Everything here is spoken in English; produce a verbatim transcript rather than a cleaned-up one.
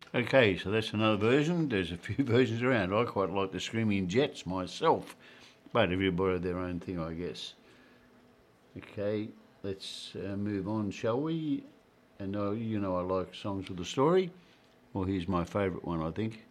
Okay, so that's another version. There's a few versions around. I quite like the Screaming Jets myself, but everybody their own thing, I guess. Okay, let's uh, move on, shall we? And uh, you know I like songs with a story. Well, here's my favourite one, I think.